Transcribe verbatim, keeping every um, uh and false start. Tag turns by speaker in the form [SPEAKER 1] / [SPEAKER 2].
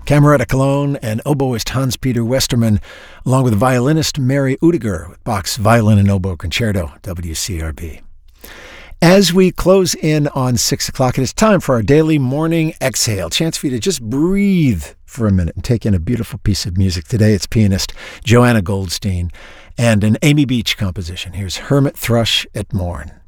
[SPEAKER 1] Cameretta Cologne and oboist Hans-Peter Westermann, along with violinist Mary Udiger with Bach's Violin and Oboe Concerto, W C R B. As we close in on six o'clock, it is time for our daily morning exhale. Chance for you to just breathe for a minute and take in a beautiful piece of music. Today it's pianist Joanna Goldstein and an Amy Beach composition. Here's Hermit Thrush at Morn.